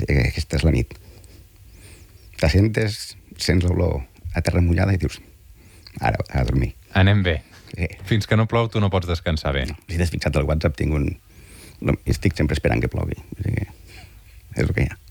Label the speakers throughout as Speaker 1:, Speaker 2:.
Speaker 1: aquesta és la nit. Sents l'olor a terra mullada i dius, ara, a dormir.
Speaker 2: Anem bé.
Speaker 1: Sí.
Speaker 2: Fins que no plou, tu no pots descansar bé.
Speaker 1: No. Si t'has fixat al WhatsApp, estic sempre esperant que plogui. O sigui, és el que hi ha.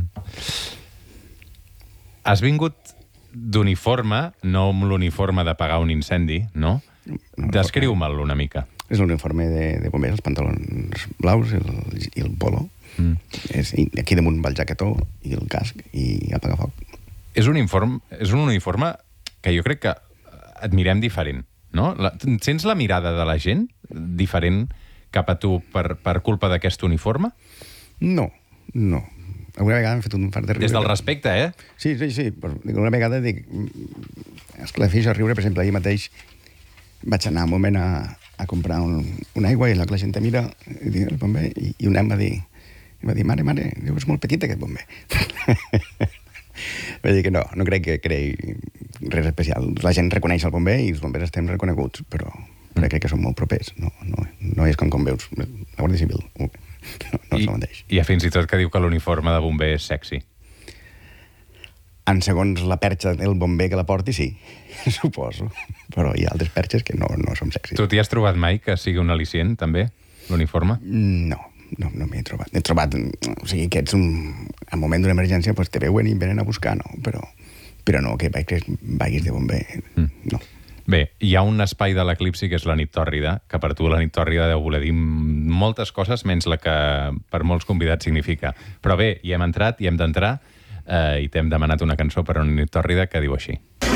Speaker 2: Has vingut d'uniforme, no amb l'uniforme d'apagar un incendi, no? Descriu-me'l una mica.
Speaker 1: És l'uniforme de bombers, els pantalons blaus i el polo. Aquí damunt va el jaquetó i el casc i apagar foc.
Speaker 2: És un uniforme que jo crec que et mirem diferent, no? Sents la mirada de la gent diferent cap a tu per culpa d'aquest uniforme?
Speaker 1: No. Alguna vegada hem fet un fart de riure.
Speaker 2: Des del respecte, eh?
Speaker 1: Sí. Però una vegada dic... Esclafix a riure, per exemple, ahir mateix vaig anar un moment a comprar una aigua i la gent te mira i el bomber, i un nen va dir, mare, diu, és molt petit aquest bomber. Vaig dir que no crec que creï res especial. La gent reconeix el bomber i els bombers estem reconeguts, però crec que són molt propers. No és com veus la Guàrdia Civil. No és el mateix.
Speaker 2: Hi ha fins i tot que diu que l'uniforme de bomber és sexy.
Speaker 1: En segons la perxa del bomber que la porti, sí, suposo. Però hi ha altres perxes que no són sexis.
Speaker 2: Tu t'hi has trobat mai que sigui un al·licient, també, l'uniforme?
Speaker 1: No m'hi he trobat. He trobat, o sigui, que ets en moment d'una emergència, doncs te veuen i venen a buscar, no? Però no, que vagis de bomber, no.
Speaker 2: Bé, hi ha un espai de l'eclipsi que és la nit tòrrida, que per tu la nit tòrrida deu voler dir moltes coses, menys la que per molts convidats significa. Però bé, hi hem entrat, hi hem d'entrar, i t'hem demanat una cançó per a una nit tòrrida que diu així.